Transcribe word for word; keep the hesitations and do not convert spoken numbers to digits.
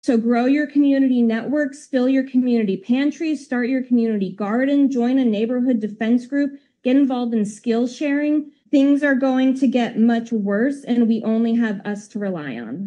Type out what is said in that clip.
So grow your community networks, fill your community pantries, start your community garden, join a neighborhood defense group, get involved in skill sharing. Things are going to get much worse, and we only have us to rely on.